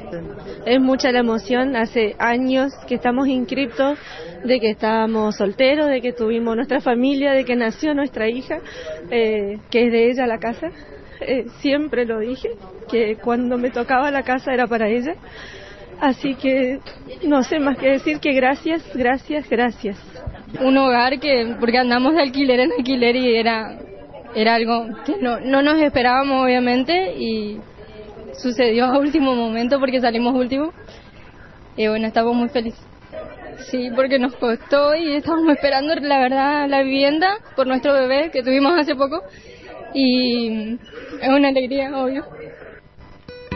Es mucha la emoción, hace años que estamos inscriptos, de que estábamos solteros, de que tuvimos nuestra familia, de que nació nuestra hija, que es de ella la casa. Siempre lo dije, que cuando me tocaba la casa era para ella. Así que no sé más que decir que gracias, gracias, gracias. Un hogar porque andamos de alquiler en alquiler y era algo que no nos esperábamos obviamente y sucedió a último momento porque salimos último y bueno, estamos muy felices. Sí, porque nos costó y estábamos esperando la verdad la vivienda por nuestro bebé que tuvimos hace poco y es una alegría, obvio.